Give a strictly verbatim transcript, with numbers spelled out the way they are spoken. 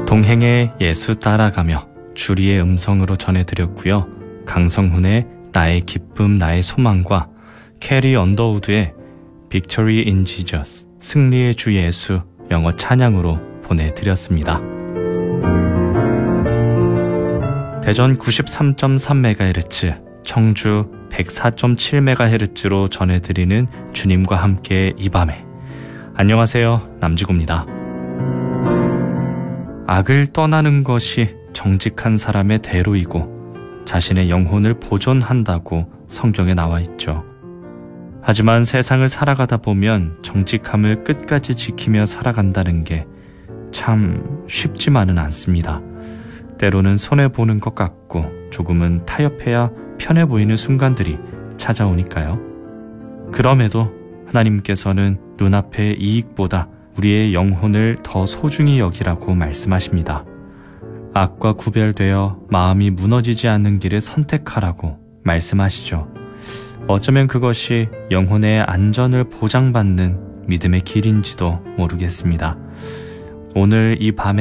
동행의 예수 따라가며 주리의 음성으로 전해드렸고요. 강성훈의 나의 기쁨 나의 소망과 캐리 언더우드의 Victory in Jesus 승리의 주 예수 영어 찬양으로 보내드렸습니다. 대전 구십삼 점 삼 메가헤르츠, 청주 백사 점 칠 메가헤르츠로 전해드리는 주님과 함께 이 밤에. 안녕하세요, 남지구입니다. 악을 떠나는 것이 정직한 사람의 대로이고 자신의 영혼을 보존한다고 성경에 나와 있죠. 하지만 세상을 살아가다 보면 정직함을 끝까지 지키며 살아간다는 게 참 쉽지만은 않습니다. 때로는 손해보는 것 같고 조금은 타협해야 편해 보이는 순간들이 찾아오니까요. 그럼에도 하나님께서는 눈앞의 이익보다 우리의 영혼을 더 소중히 여기라고 말씀하십니다. 악과 구별되어 마음이 무너지지 않는 길을 선택하라고 말씀하시죠. 어쩌면 그것이 영혼의 안전을 보장받는 믿음의 길인지도 모르겠습니다. 오늘 이 밤에